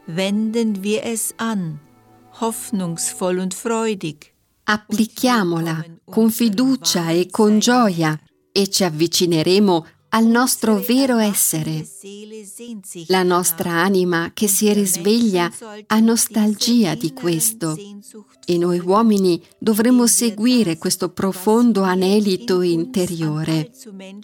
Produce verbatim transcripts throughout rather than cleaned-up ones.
Wenden wir es an, hoffnungsvoll und freudig. Applichiamola con fiducia e con gioia e ci avvicineremo al nostro vero essere. La nostra anima che si risveglia ha nostalgia di questo e noi uomini dovremo seguire questo profondo anelito interiore,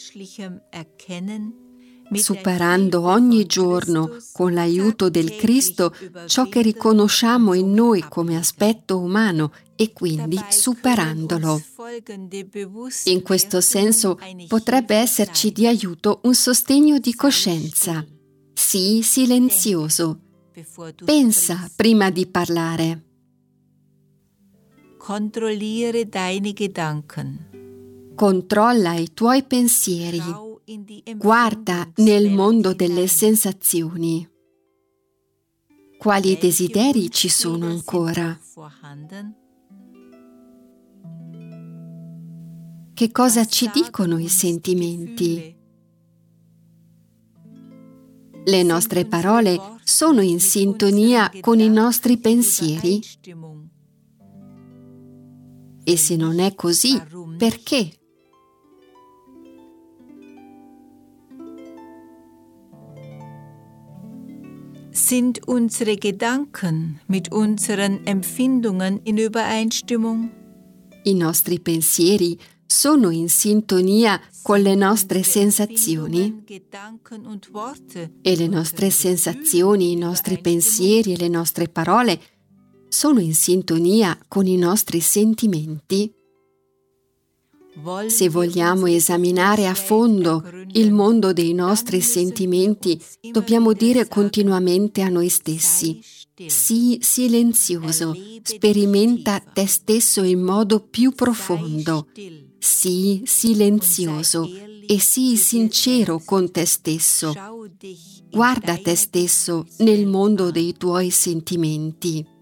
superando ogni giorno, con l'aiuto del Cristo, ciò che riconosciamo in noi come aspetto umano e quindi superandolo. In questo senso potrebbe esserci di aiuto un sostegno di coscienza. Sii silenzioso. Pensa prima di parlare. Kontrolliere deine Gedanken. Controlla i tuoi pensieri. Guarda nel mondo delle sensazioni. Quali desideri ci sono ancora? Che cosa ci dicono i sentimenti? Le nostre parole sono in sintonia con i nostri pensieri? E se non è così, perché? Sind unsere Gedanken mit unseren Empfindungen in Übereinstimmung? I nostri pensieri sono in sintonia con le nostre sensazioni? E le nostre sensazioni, i nostri pensieri e le nostre parole sono in sintonia con i nostri sentimenti? Se vogliamo esaminare a fondo il mondo dei nostri sentimenti, dobbiamo dire continuamente a noi stessi: sii silenzioso, sperimenta te stesso in modo più profondo. Sii silenzioso e sii sincero con te stesso. Guarda te stesso nel mondo dei tuoi sentimenti.